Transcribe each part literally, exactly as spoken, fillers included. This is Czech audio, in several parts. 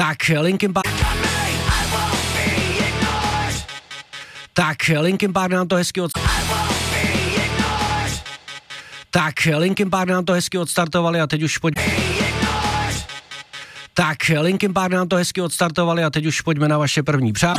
Tak Linkin Park. Tak Linkin Park nám to hezky od... Tak Linkin Park nám to hezky odstartovali a teď už pojď... Tak Linkin Park nám to hezky odstartovali a teď už pojďme na vaše první přání.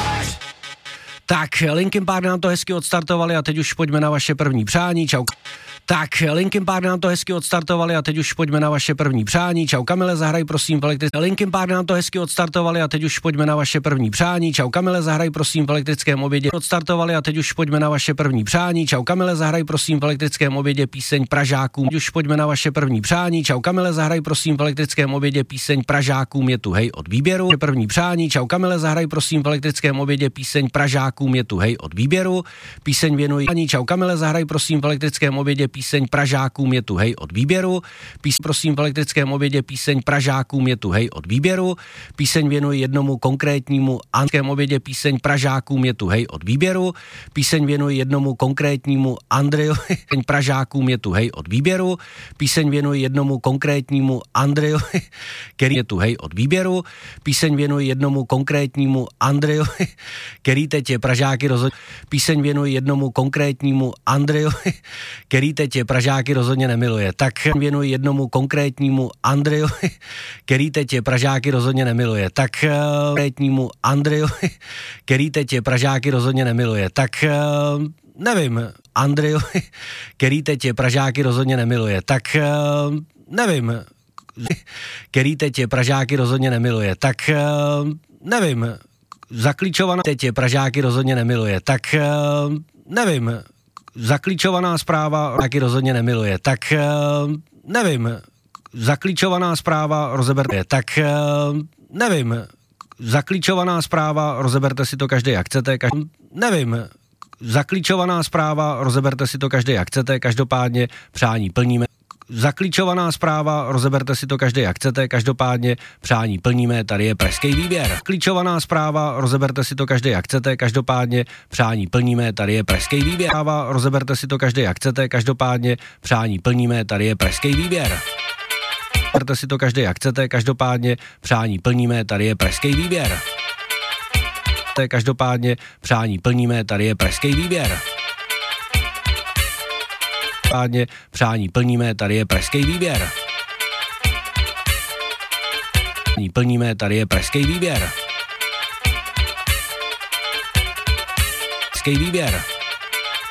Tak Linkin Park nám to hezky odstartovali a teď už pojďme na vaše první přání. Čau. Tak Linkin Park nám to hezky odstartovali a teď už pojďme na vaše první přání. Čau Kamile, zahraj prosím v elektrickém. Linkin Park nám to hezky odstartovali a teď už pojďme na vaše první přání. Čau Kamile, zahraj prosím v elektrickém obědě. Odstartovali a teď už pojďme na vaše první přání. Čau Kamile, zahraj prosím v elektrickém obědě píseň Pražákům. Teď už pojďme na vaše první přání. Čau Kamile, zahraj prosím v elektrickém obědě píseň Pražákům je tu hej od výběru. První přání. Čau Kamile, zahraj prosím v elektrickém obědě píseň Pražákům je tu hej od výběru. Píseň věnuji. Čau Kamile, zahraj prosím v elektrickém obědě píseň Pražákům je tu hej od výběru. Píseň prosím v elektrickém obědě píseň Pražákům je tu hej od výběru. Píseň věnuji jednomu konkrétnímu anském obědě píseň Pražákům je tu hej od výběru. Píseň věnuji jednomu konkrétnímu Andrejovi Pražákům je tu hej od výběru. Píseň věnuji jednomu konkrétnímu Andrejovi, který je tu hej od výběru. Píseň věnuji jednomu konkrétnímu Andrejovi, který teď je Pražáky rozhodně. Píseň věnuji jednomu konkrétnímu Andrejovi, který teď je Pražáky rozhodně nemiluje. Tak věnuji jednomu konkrétnímu Andrejovi, který teď je Pražáky rozhodně nemiluje. Tak konkrétnímu Andrejovi, který teď je Pražáky rozhodně nemiluje. Tak nevím, Andrejovi, který teď je Pražáky rozhodně nemiluje. Tak nevím, který teď je Pražáky rozhodně nemiluje. Tak nevím, zaklíčovaná teď je Pražáky rozhodně nemiluje. Tak nevím, zaklíčovaná zpráva taky rozhodně nemiluje. Tak nevím, zaklíčovaná zpráva rozeberte. Tak nevím, zaklíčovaná zpráva rozeberte si to každý jak chcete. Každý, nevím, zaklíčovaná zpráva rozeberte si to každý jak chcete. Každopádně přání plníme. Zaklíčovaná zpráva, rozeberte si to každý jak chcete, každopádně přání plníme, tady je pražský výběr. Klíčovaná zpráva, rozeberte si to každý jak chcete, každopádně přání plníme, tady je pražský výběr. Zpráva, rozeberte si to každý jak chcete, každopádně přání plníme, tady je pražský výběr. Rozeberte si to každý jak chcete, každopádně přání plníme, tady je pražský výběr. Každopádně přání plníme, tady je pražský výběr. Každopádně přání plníme, tady je pražský výběr. Plníme, tady je pražský výběr. Pražský výběr.